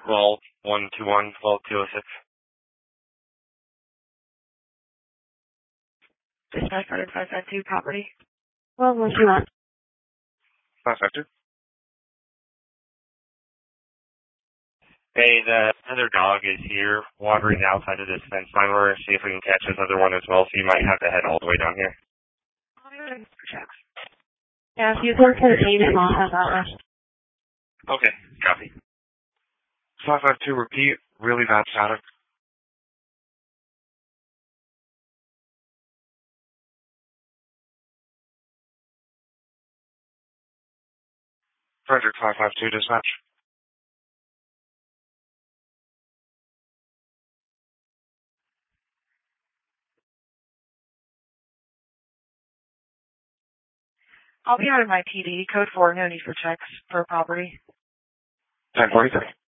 Vault 121, Vault 206. Dispatch order 552 property. Well, what you want? 552. Hey, the other dog is here, wandering outside of this fence line. We're going to see if we can catch this other one as well, so you might have to head all the way down here. Yeah, if you work for the team, it won't have that much. Okay, copy. 552, repeat, really bad static. Frederick 552, dispatch. I'll be out of my PD. Code 4, no need for checks for property. 1043.